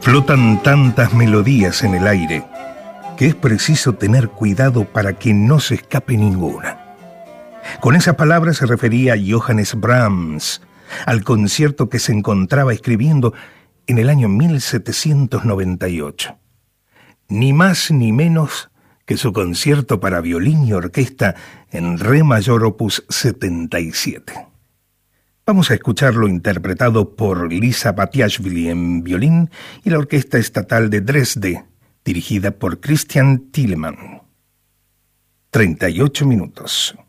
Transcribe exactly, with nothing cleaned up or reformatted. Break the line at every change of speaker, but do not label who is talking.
Flotan tantas melodías en el aire que es preciso tener cuidado para que no se escape ninguna. Con esas palabras se refería a Johannes Brahms, al concierto que se encontraba escribiendo en el año mil setecientos noventa y ocho. Ni más ni menos que su concierto para violín y orquesta en re mayor opus setenta y siete. Vamos a escucharlo interpretado por Lisa Batiashvili en violín y la Orquesta Estatal de Dresde, dirigida por Christian Thielemann. treinta y ocho minutos.